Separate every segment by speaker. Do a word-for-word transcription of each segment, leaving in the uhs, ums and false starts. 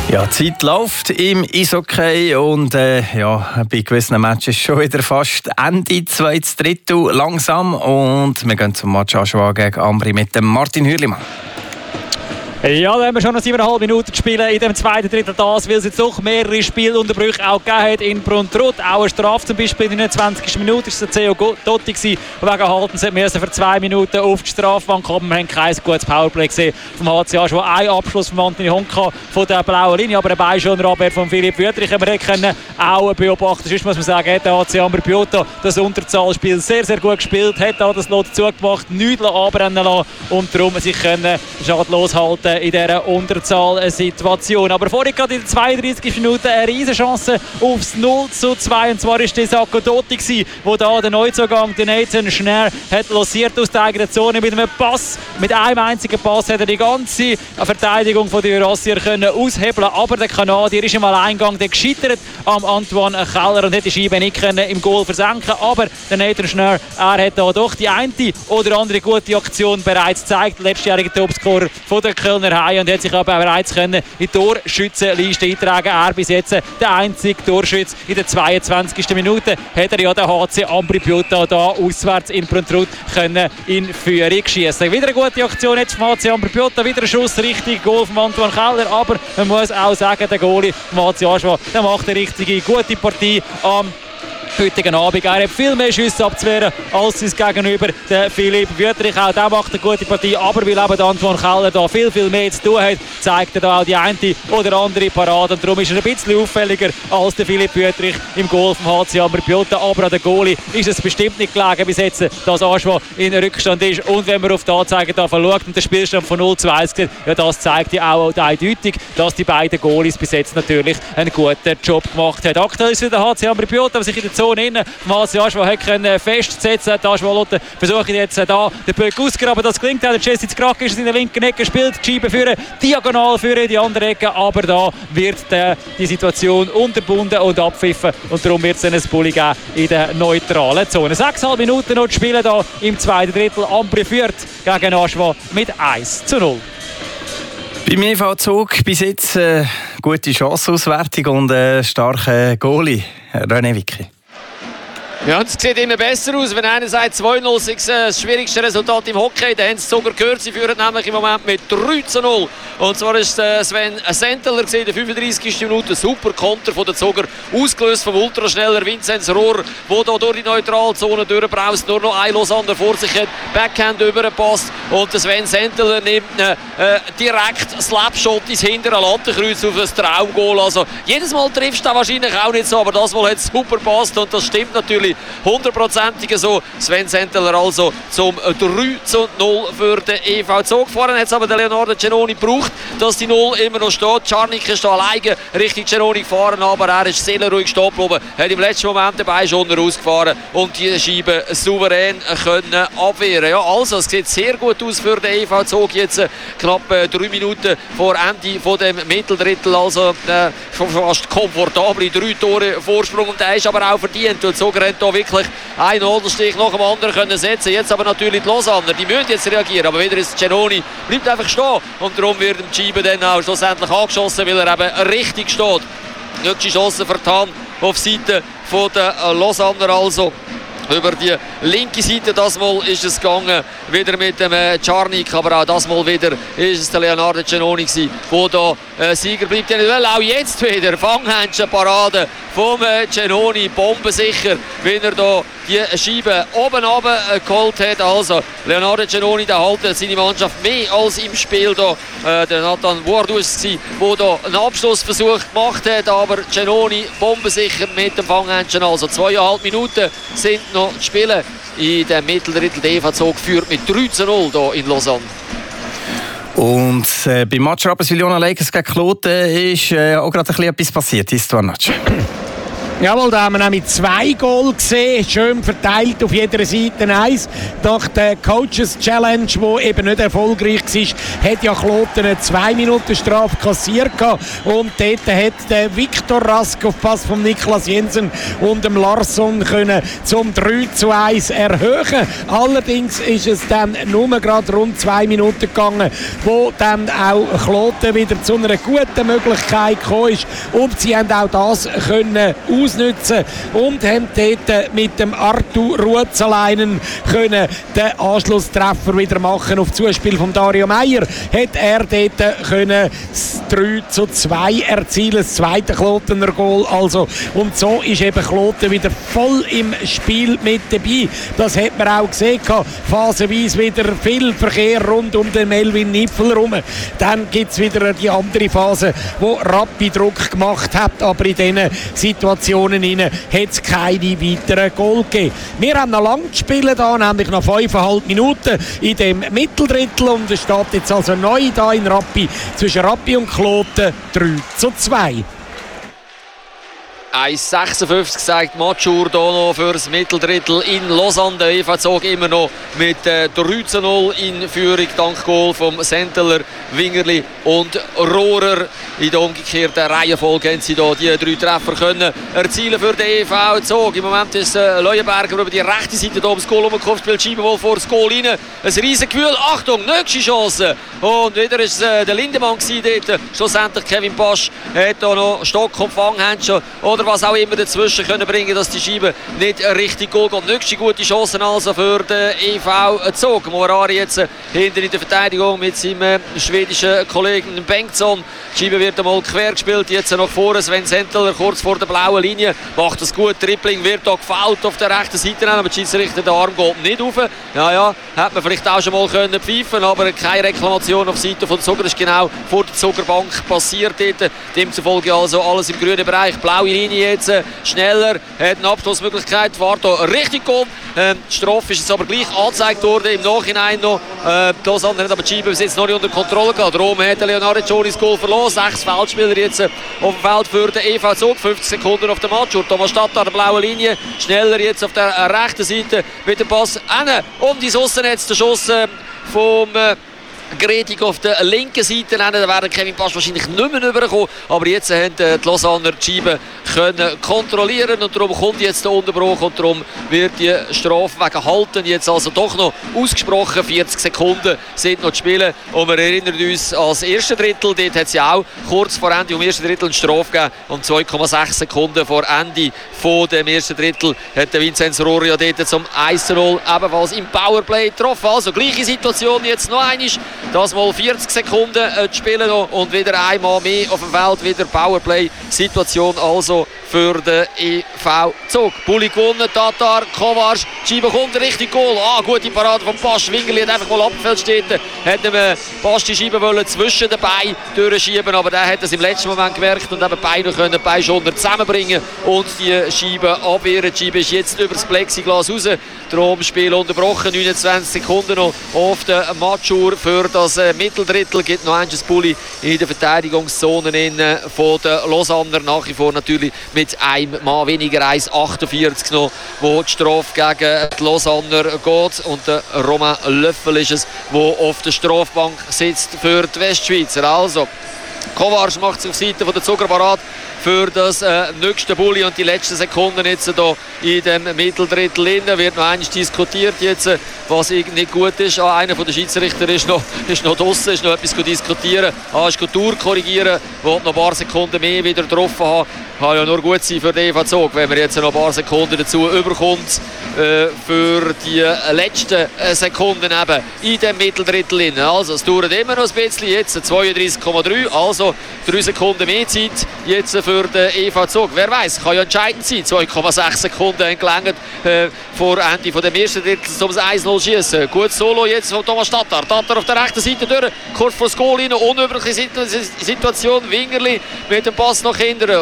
Speaker 1: Ja, die Zeit läuft im Eishockey und äh, ja, bei gewissen Matches schon wieder fast Ende, zweites Drittel langsam. Und wir gehen zum Match Aschua gegen Ambri mit dem Martin Hürlimann.
Speaker 2: Ja, da haben wir schon noch siebeneinhalb Minuten zu spielen in dem zweiten Drittel. Das, weil es jetzt doch mehrere Spielunterbrüche auch gegeben hat in Bruntrut. Auch eine Strafe zum Beispiel in der neunundzwanzigsten Minute war es C O Dotti gewesen. Wegen Haltens musste für zwei Minuten auf die Strafbank kommen. Wir haben kein gutes Powerplay gesehen vom H C Aschua. Ein Abschluss von Anthony Honka von der blauen Linie, aber ein Beischonrabwehr von Philipp Wüttrich haben wir können auch beobachten. Sonst muss man sagen, hat der H C Ambri Piotta das Unterzahlspiel sehr, sehr gut gespielt, hat auch das Lot zugemacht, nichts anbrennen lassen und darum sich können schadlos halten in dieser Unterzahlsituation. Aber vorhin gerade in der zweiunddreißigsten Minute eine riesige Chance aufs null zu zwei. Und zwar war es Sako Dotti, der da den Neuzugang, den Nathan Schnarr, hat losiert aus der eigenen Zone. Mit einem Pass, mit einem einzigen Pass, hat er die ganze Verteidigung von den Jurassier können aushebeln. Aber der Kanadier ist im Alleingang gescheitert am Antoine Keller und hat die Scheibe nicht können im Goal versenken. Aber der Nathan Schnarr, er hat da doch die eine oder andere gute Aktion bereits gezeigt. Letztjähriger Topscorer von der Kölner Haie und hat sich aber bereits können in die Torschützenliste eintragen. Er bis jetzt der einzige Torschütze in der zweiundzwanzigsten Minute. Hat er ja den H C Ambri Piotta da auswärts in Bruntrut können in Führung schießen. Wieder eine gute Aktion jetzt vom H C Ambri Piotta. Wieder ein Schuss, richtig Goal von Antoine Keller. Aber man muss auch sagen, der Goalie vom H C Aschua, der macht eine richtige gute Partie am heutigen Abend. Er hat viel mehr Schüsse abzuwehren als sein Gegenüber, der Philipp Wüttrich. Auch der macht eine gute Partie, aber weil eben Antoine Keller da viel, viel mehr zu tun hat, zeigt er da auch die eine oder andere Parade. Und darum ist er ein bisschen auffälliger als der Philipp Wüttrich im Goal vom H C Ambri Piotta. Aber an der Goalie ist es bestimmt nicht gelegen bis jetzt, dass Aschua in Rückstand ist. Und wenn man auf die Anzeige da schaut und den Spielstand von null zu eins sieht, ja, das zeigt ja auch eindeutig, dass die beiden Goalies bis jetzt natürlich einen guten Job gemacht haben. Aktuell ist es der H C Ambri Piotta, der sich in der Zone innen vom H C Aschua hat festsetzen. Die Aschua-Lotte versuchen jetzt da den Böck auszugraben. Das gelingt auch. Der Jesse Zkrack ist in der linken Ecke, spielt die Scheibe führen, diagonal führen die andere Ecke. Aber da wird der, die Situation unterbunden und abpfiffen. Und darum wird es ein Bulli geben in der neutralen Zone. Sechseinhalb Minuten noch zu spielen da im zweiten Drittel. Ambri führt gegen Aschua mit eins zu null.
Speaker 1: Beim E V Zug bis jetzt äh, gute Chancenauswertung und äh, starke Goalie. René Wicki.
Speaker 3: Ja, es sieht immer besser aus. Wenn einer sagt, zwei null ist das schwierigste Resultat im Hockey, dann haben sie sogar gehört, sie führen nämlich im Moment mit drei zu null. Und zwar war Sven Senteler in der fünfunddreißigsten Minute. Super Konter von den Zuger, ausgelöst vom Ultraschneller Vinzenz Rohr, der hier durch die Neutralzone durchbraust, nur noch ein Losander vor sich hat, Backhand überpasst und Sven Senteler nimmt einen, äh, direkt Slapshot ins hintere Lattenkreuz auf ein Traumgoal. Also, jedes Mal triffst du wahrscheinlich auch nicht so, aber das Mal hat super gepasst und das stimmt natürlich hundertprozentig so. Sven Senteler also zum drei zu null für den E V Zug. Vorhin hat es aber der Leonardo Cenoni gebraucht, dass die null immer noch steht. Czarnik ist da alleine Richtung Cenoni gefahren, aber er ist seelenruhig stehen geblieben, hat im letzten Moment dabei schon rausgefahren und die Scheibe souverän können abwehren. Ja, also, es sieht sehr gut aus für den E V Zug. Jetzt äh, knapp äh, drei Minuten vor Ende von dem Mitteldrittel, also äh, fast komfortable drei Tore Vorsprung und der ist aber auch verdient. Und so rennt da wirklich einen Nadelstich nach dem anderen können setzen. Jetzt aber natürlich die Lausanner, die müssen jetzt reagieren, aber wieder ist Cenoni, bleibt einfach stehen und darum wird die Scheibe dann auch schlussendlich angeschossen, weil er eben richtig steht. Nächste Chance vertan auf Seite von der Lausanner also. Über die linke Seite, das Mal ist es gegangen, wieder mit dem äh, Czarnik, aber auch das Mal wieder ist es der Leonardo Cenoni gewesen, der da äh, Sieger bleibt. Well, auch jetzt wieder Fanghändchen-Parade vom äh, Cenoni, bombensicher, wenn er da die Scheibe oben runter äh, geholt hat. Also Leonardo Cenoni, der hält seine Mannschaft mehr als im Spiel da. Äh, der Nathan Wardus war, der da einen Abschlussversuch gemacht hat, aber Cenoni bombensicher mit dem Fanghändchen. Also zweieinhalb Minuten sind noch zu spielen in dem Mitteldrittel. Der E V Zug führt mit drei zu null hier in Lausanne.
Speaker 1: Und äh, beim Match Rapperswil-Jona Lakers gegen Kloten ist äh, auch gerade ein bisschen etwas passiert. Ist
Speaker 4: Jawohl, da haben wir nämlich zwei Goal gesehen, schön verteilt auf jeder Seite eins. Nach der Coaches Challenge, die eben nicht erfolgreich war, hat ja Kloten eine zwei Minuten Strafe kassiert und dort hat der Viktor Rask auf Pass von Niklas Jensen und dem Larsson können zum drei zu eins erhöhen. Allerdings ist es dann nur gerade rund zwei Minuten gegangen, wo dann auch Kloten wieder zu einer guten Möglichkeit gekommen ist und sie haben auch das können ausnutzen und haben dort mit dem Arthur Ruotsalainen können den Anschlusstreffer wieder machen auf Zuspiel von Dario Meier. Hat er dort können das drei zu zwei erzielen, das zweite Klotener Goal also. Und so ist eben Kloten wieder voll im Spiel mit dabei. Das hat man auch gesehen, phasenweise wieder viel Verkehr rund um den Melvin Niffel herum. Dann gibt es wieder die andere Phase, wo Rappi Druck gemacht hat, aber in diesen Situationen hat es keine weiteren Goal gegeben. Wir haben noch lange zu spielen, da, nämlich noch fünfeinhalb Minuten in dem Mitteldrittel und es steht jetzt also neu da in Rappi zwischen Rappi und Kloten drei zu zwei.
Speaker 3: eins sechsundfünfzig sagt Matschur hier noch für das Mitteldrittel in Lausanne. Der E V Zug immer noch mit äh, drei zu null in Führung dank Goal vom Senteler, Wingerli und Rohrer. In der umgekehrten Reihenfolge haben sie hier die drei Treffer können erzielen für den E V Zug. Im Moment ist äh, Leuenberger über die rechte Seite hier ums Goal umgekommen, spielt Scheibenwohl vor das Goal rein. Ein riesen Gefühl. Achtung, nächste Chance. Und wieder ist äh, der Lindemann gewesen dort. Schlussendlich Kevin Pasch hat hier noch Stock und Fanghändchen oder was auch immer dazwischen können bringen, dass die Scheibe nicht richtig Goal geht. Nächste gute Chancen also für den E V Zug. Morari jetzt hinter in der Verteidigung mit seinem äh, schwedischen Kollegen Bengtsson. Die Scheibe wird einmal quer gespielt, jetzt noch vorne Sven Senteler kurz vor der blauen Linie. Macht das gut, Tripling wird da gefoult auf der rechten Seite, aber die Schiedsrichter, der Arm geht nicht rauf. Ja, ja, hätte man vielleicht auch schon mal können pfeifen, aber keine Reklamation auf Seite von Zuger. Das ist genau vor der Zuckerbank passiert dort. Demzufolge also alles im grünen Bereich. Blaue Linie jetzt, äh, schneller, hat eine Abschlussmöglichkeit, war da richtig gut. Ähm, die Strafe ist jetzt aber gleich angezeigt worden, im Nachhinein noch. Äh, das andere hat aber die Scheibe bis jetzt noch nicht unter Kontrolle gehabt. Darum hat Leonardo Giori das Goal verloren. Sechs Feldspieler jetzt äh, auf dem Feld für den E V Zug. fünfzig Sekunden auf der Matschur. Thomas Stadt an der blauen Linie. Schneller jetzt auf der äh, rechten Seite mit dem Pass hin um die Aussennetz. Der Schuss äh, vom äh, Gredig auf der linken Seite. Da wäre Kevin Pasch wahrscheinlich nicht mehr rübergekommen. Aber jetzt haben die Lausanner die Scheibe können kontrollieren und darum kommt jetzt der Unterbruch und darum wird die Strafe wegen Halten jetzt also doch noch ausgesprochen. vierzig Sekunden sind noch zu spielen und wir erinnern uns als erste Drittel, dort hat es ja auch kurz vor Ende im ersten Drittel eine Strafe gegeben und zwei Komma sechs Sekunden vor Ende von dem ersten Drittel hat der Vinzenz Rohrer ja dort zum eins zu null ebenfalls im Powerplay getroffen. Also gleiche Situation jetzt noch einmal. Das mal vierzig Sekunden äh, zu spielen noch und wieder einmal mehr auf dem Feld, wieder Powerplay-Situation also für den E V Zug. Bulli gewonnen, Tatar, Kovac, die Scheibe kommt, richtig Goal. Ah, gute Parade von Pasch. Wingerli hat einfach mal Abfeld steht. Hat ihm äh, Pasch die Scheibe wollen zwischen den Beinen durchschieben, aber der hat es im letzten Moment gemerkt und eben die Beine können die Beine zusammenbringen und die Scheibe abwehren. Die Scheibe ist jetzt über das Plexiglas raus. Darum Spiel unterbrochen, neunundzwanzig Sekunden noch auf der Matchuhr für das äh, Mitteldrittel. Gibt noch ein Bulli in der Verteidigungszone in, äh, von der Lausanner. Nach wie vor natürlich mit einem Mann weniger, eins achtundvierzig noch, wo die Strafe gegen die Lausanner geht. Und der Romain Löffel ist es, der auf der Strafbank sitzt für die Westschweizer. Also, Kovac macht sich auf Seite von der Zuger parat für das äh, nächste Bulli und die letzten Sekunden jetzt hier in dem Mitteldrittel innen. Wird noch einmal diskutiert jetzt, was nicht gut ist. Ah, einer der Schiedsrichter ist noch, ist noch draussen, ist noch etwas zu diskutieren. Ah, ist Tour korrigieren, will noch ein paar Sekunden mehr wieder getroffen haben. Kann ja nur gut sein für den E V Zug, wenn man jetzt noch ein paar Sekunden dazu überkommt äh, für die letzten äh, Sekunden eben in dem Mitteldrittel innen. Also es dauert immer noch ein bisschen, jetzt zweiunddreißig Komma drei, also drei Sekunden mehr Zeit jetzt für den E V Zug. Wer weiß, kann ja entscheidend sein. zwei Komma sechs Sekunden entgelangt äh, vor Ende von dem ersten Drittel um das eins null schießen. Gut Solo jetzt von Thomas Tatar. Tatar auf der rechten Seite durch, kurz vor das Goal rein, unüberliche Situation. Wingerli mit dem Pass nach hinten. Rohrer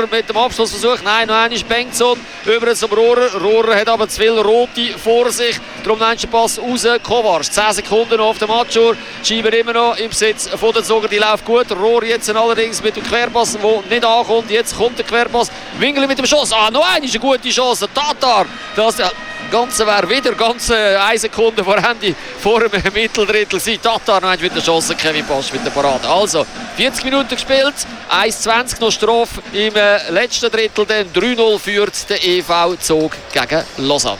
Speaker 3: Rohrer mit dem Abschlussversuch. Nein, noch einmal Bengtson über zum Rohrer. Rohrer hat aber zu viel Rote vor sich. Darum noch einen Pass raus. Kovac, zehn Sekunden noch auf dem Matschur. Schieber immer noch im Besitz von den Zoger. Die läuft gut. Rohr jetzt allerdings mit dem Querpass, der nicht ankommt. Jetzt kommt der Querpass. Wingeli mit dem Schuss. Ah, noch eine gute Chance. Tatar. Das Ganze wäre wieder ganz eine Sekunde vor Ende vor dem Mitteldrittel sein. Tatar noch mit der Chance. Kevin Pasch mit der Parade. Also, vierzig Minuten gespielt. eins zwanzig noch Strafe im letzten Drittel. Dann drei null führt der E V Zug gegen Lausanne.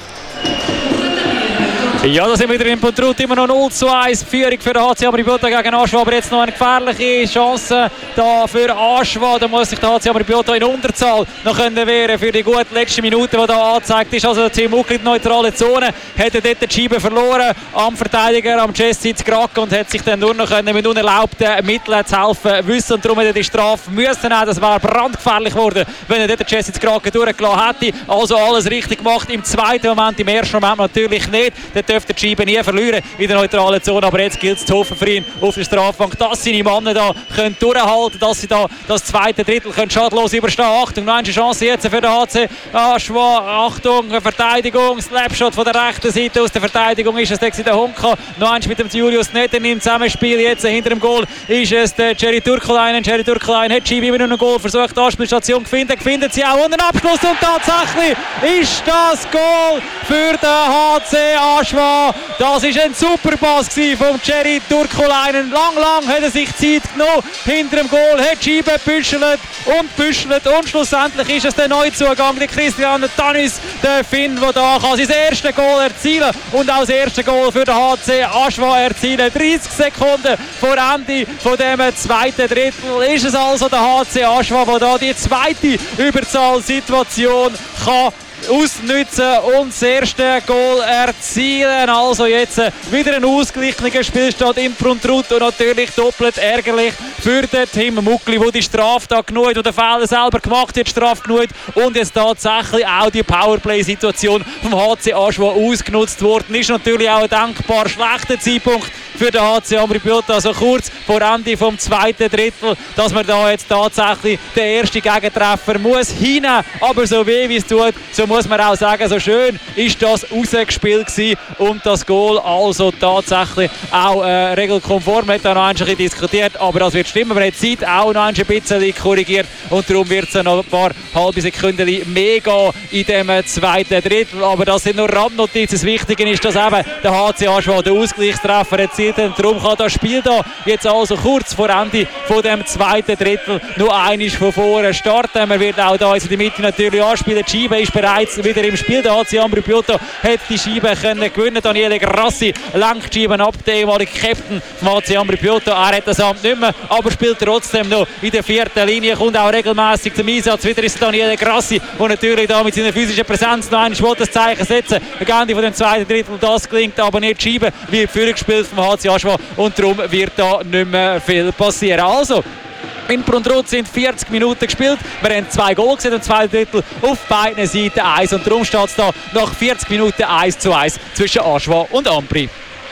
Speaker 2: Ja, da sind wir wieder in Pontrut, immer noch null zu eins Führung für den H C Amri-Biota gegen Aschwa, aber jetzt noch eine gefährliche Chance da für Aschwa. Da muss sich der H C Amri-Biota in Unterzahl noch können wehren für die gute letzte Minute, die da angezeigt ist. Also der Team Muckli in neutrale Zone, hätte dort die Scheibe verloren am Verteidiger, am Jesse Zgracke, und hat sich dann nur noch können mit unerlaubten Mitteln zu helfen wissen, und darum hätte er die Strafe müssen nehmen. Das wäre brandgefährlich geworden, wenn er dort den Jesse Zgracke durchgelassen hätte. Also alles richtig gemacht im zweiten Moment, im ersten Moment natürlich nicht. Dürfte die Scheibe nie verlieren in der neutralen Zone, aber jetzt gilt es zu hoffen für ihn auf der Strafbank, dass seine Männer da können durchhalten, dass sie da das zweite Drittel können schadlos überstehen. Achtung, noch eine Chance jetzt für den H C Aschwa. Achtung, Verteidigung, Slapshot von der rechten Seite aus der Verteidigung ist es der Honka. Noch eins mit dem Julius Netten im Zusammenspiel. Jetzt hinter dem Goal ist es der Jerry Turkolainen. Jerry Turkolainen hat die Scheibe immer noch einen Goal versucht, die Anspielstation gefunden, findet sie auch, und einen Abschluss, und tatsächlich ist das Goal für den H C Aschwa. Das war ein super Pass von Jerry Turkolainen. Lang, lang hat er sich Zeit genommen hinter dem Goal, hat die Scheibe büschelt und büschelt, und schlussendlich ist es der Neuzugang, der Christian Tanis, der Finn, der da kann sein erstes Goal erzielen und auch das erste Goal für den H C Aschwa erzielen. dreißig Sekunden vor Ende von dem zweiten Drittel ist es also der H C Aschwa, der da die zweite Überzahlsituation kann ausnutzen und das erste Goal erzielen. Also jetzt wieder ein ausgeglichener Spielstand im Pruntrut, und natürlich doppelt ärgerlich für den Team Muckli, wo die Strafe da genug und den Fehler selber gemacht hat, Strafe genug, und jetzt tatsächlich auch die Powerplay-Situation vom H C Aschwa ausgenutzt worden. Ist natürlich auch ein denkbar schlechter Zeitpunkt für den H C Amri-Biota, also kurz vor Ende vom zweiten Drittel, dass man da jetzt tatsächlich den ersten Gegentreffer muss hinein, aber so weh wie es tut, so muss man auch sagen, so schön ist das rausgespielt gewesen, und das Goal also tatsächlich auch äh, regelkonform. Man hat da noch ein bisschen diskutiert, aber das wird stimmen. Man hat die Zeit auch noch ein bisschen korrigiert, und darum wird es noch ein paar halbe Sekunden mehr gehen in dem zweiten Drittel. Aber das sind nur Randnotizen. Das Wichtige ist, dass eben der H C Aschwa den Ausgleichstreffer erzielt hat. Darum kann das Spiel da jetzt also kurz vor Ende von dem zweiten Drittel noch einmal von vorne starten. Man wird auch da in der Mitte natürlich anspielen. Die Scheibe ist bereits wieder im Spiel. Der H C Amri-Biota hat die Scheibe können gewinnen. Daniele Grassi lenkt die Scheiben ab, der ehemalige Captain vom H C Amri-Biota. Er hat das Amt nicht mehr, aber spielt trotzdem noch in der vierten Linie, kommt auch regelmäßig zum Einsatz. Wieder ist Daniele Grassi, der natürlich da mit seiner physischen Präsenz noch einmal das Zeichen setzen will. Am Ende von dem zweiten Drittel, das gelingt aber nicht. Die Scheibe wird vorgespielt gespielt vom H C Aschwa, und darum wird da nicht mehr viel passieren. Also, in Pruntrut sind vierzig Minuten gespielt. Wir haben zwei Goal gesehen im zweiten Drittel auf beiden Seiten eins, und darum steht es da nach vierzig Minuten eins zu eins zwischen Aschwa und Ampri.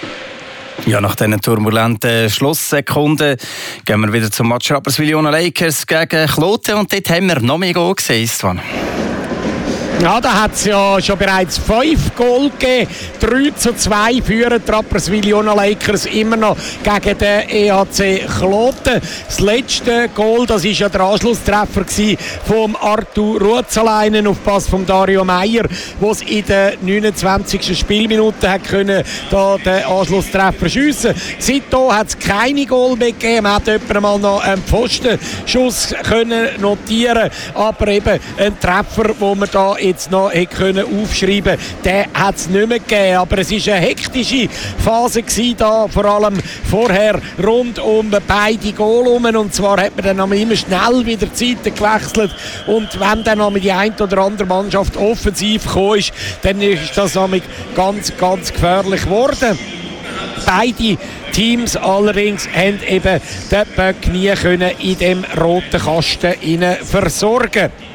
Speaker 1: Ja, nach diesen turbulenten Schlusssekunden gehen wir wieder zum Match Rapperswil-Jona Lakers gegen Kloten, und dort haben wir noch mehr Goal gesehen, Istvan.
Speaker 4: Ja, da hat es ja schon bereits fünf Goal gegeben. drei zu zwei führen die Rapperswil-Jona Lakers immer noch gegen den E H C Kloten. Das letzte Goal, das war ja der Anschlusstreffer von Arthur Rutzeleinen auf Pass von Dario Meyer, wo es in der neunundzwanzigsten Spielminute hat können, da den Anschlusstreffer schiessen. Seitdem hat es keine Goal mehr gegeben. Man hat jemand mal noch einen Pfostenschuss können notieren, aber eben ein Treffer, wo man da jetzt noch können aufschreiben konnte, den hat es nicht mehr gegeben. Aber es war eine hektische Phase gewesen, da, vor allem vorher rund um beide Goal herum. Und zwar hat man dann immer schnell wieder die Seiten gewechselt. Und wenn dann die eine oder andere Mannschaft offensiv gekommen ist, dann ist das ganz, ganz gefährlich geworden. Beide Teams allerdings haben eben den Böck nie können in dem roten Kasten versorgen.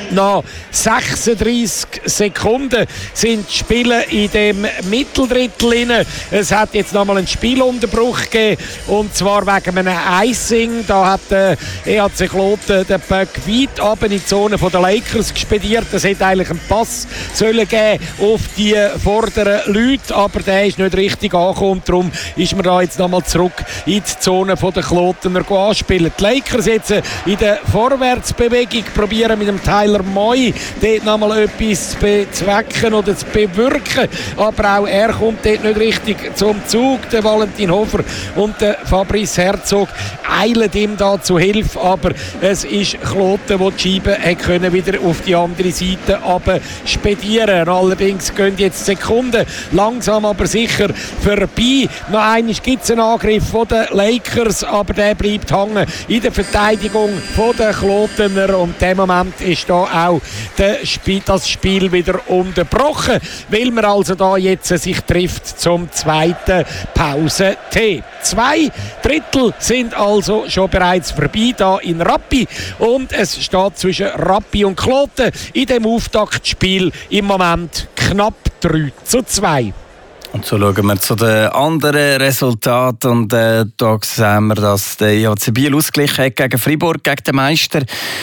Speaker 4: Nach sechsunddreissig Sekunden sind die Spieler in dem Mitteldrittel drin. Es hat jetzt nochmal einen Spielunterbruch gegeben, und zwar wegen einem Icing. Da hat der E H C Kloten den Böck weit ab in die Zone der Lakers gespediert. Es hätte eigentlich einen Pass sollen geben auf die vorderen Leute, aber der ist nicht richtig angekommen. Darum ist man da jetzt nochmal zurück in die Zone der Klotener anspielen. Die Lakers jetzt in der Vorwärtsbewegung probieren mit dem Tyler Moy dort nochmal etwas zu bezwecken oder zu bewirken, aber auch er kommt dort nicht richtig zum Zug. Der Valentin Hofer und der Fabrice Herzog eilen ihm da zu Hilfe, aber es ist Kloten, wo die Scheibe können wieder auf die andere Seite abspedieren. Allerdings gehen jetzt Sekunden langsam aber sicher vorbei. Noch einmal gibt es einen Angriff von den Lakers, aber der bleibt hängen in der Verteidigung von den Klotener, und in dem Moment ist da auch der Spiel, das Spiel wieder unterbrochen, weil man also da jetzt sich trifft zum zweiten Pause-Tee. Zwei Drittel sind also schon bereits vorbei da in Rappi, und es steht zwischen Rappi und Kloten in dem Auftaktspiel im Moment knapp drei zu zwei.
Speaker 1: Und so schauen wir zu den anderen Resultaten. Und äh, da sehen wir, dass der E H C Biel ausgeglichen hat gegen Fribourg, gegen den Meister.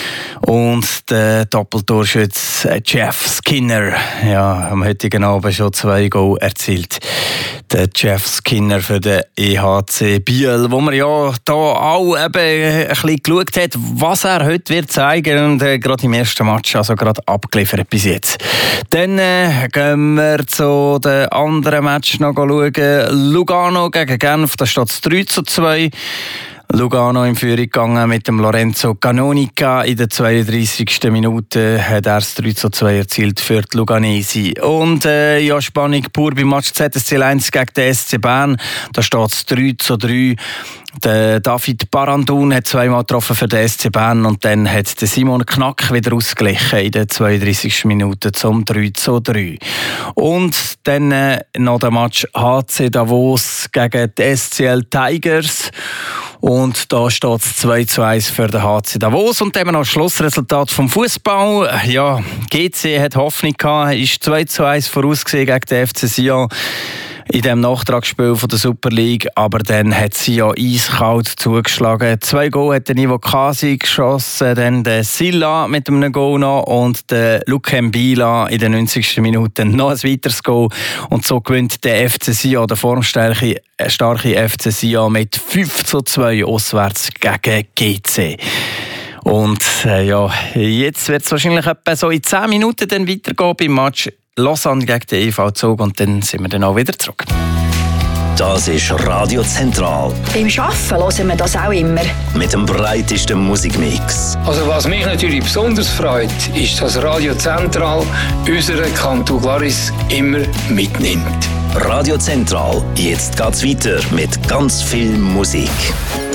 Speaker 1: Und der Doppeltorschütze Jeff Skinner, ja, am heutigen Abend schon zwei Goal erzielt. Der Jeff Skinner für den E H C Biel, wo man ja da auch eben ein bisschen geschaut hat, was er heute wird zeigen, und äh, gerade im ersten Match also gerade abgeliefert bis jetzt. Dann äh, gehen wir zu den anderen Match noch schauen. Lugano gegen Genf, da steht es drei zu zwei. Lugano in Führung gegangen mit dem Lorenzo Canonica. In der zweiunddreissigsten Minute hat er das drei zu zwei erzielt für die Luganesi. Und äh, ja, Spannung pur beim Match Z S C eins gegen den S C Bern. Da steht es drei zu drei. Der David Barandun hat zweimal getroffen für den S C Bern, und dann hat der Simon Knack wieder ausgeglichen in der zweiunddreissigsten Minute zum drei zu drei. Und dann äh, noch der Match H C Davos gegen die S C L Tigers. Und da steht es zwei zu eins für den H C Davos. Und dann noch das Schlussresultat vom Fußball. Ja, G C hat Hoffnung gehabt, ist zwei zu eins vorausgesehen gegen den F C Sion in dem Nachtragsspiel von der Super League, aber dann hat sie ja eiskalt zugeschlagen. Zwei Goal hat der Nivo Kasi geschossen, dann der Silla mit einem Goal noch und der Lukem Bila in der neunzigsten Minute noch ein weiteres Goal. Und so gewinnt der F C Sion, der formstarke starke F C Sion, mit fünf zu zwei auswärts gegen G C. Und äh, ja, jetzt wird es wahrscheinlich etwa so in zehn Minuten dann weitergehen beim Match Lausanne gegen den E V Zug, und dann sind wir dann auch wieder zurück.
Speaker 5: Das ist Radio Zentral.
Speaker 6: Beim Arbeiten hören wir das auch immer.
Speaker 5: Mit dem breitesten Musikmix.
Speaker 7: Also was mich natürlich besonders freut, ist, dass Radio Zentral unseren Kanton Glaris immer mitnimmt.
Speaker 5: Radio Zentral, jetzt geht's weiter mit ganz viel Musik.